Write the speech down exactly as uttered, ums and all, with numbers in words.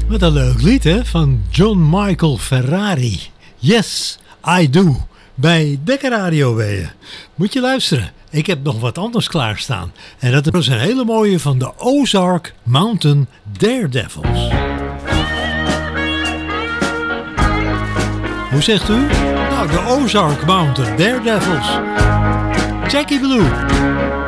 Wat een leuk lied, hè? Van John Michael Ferrari. Yes, I do. Bij Dekker Radio weer. Moet je luisteren. Ik heb nog wat anders klaarstaan. En dat is een hele mooie van de Ozark Mountain Daredevils. Hoe zegt u? Nou, de Ozark Mountain Daredevils. Jackie Blue.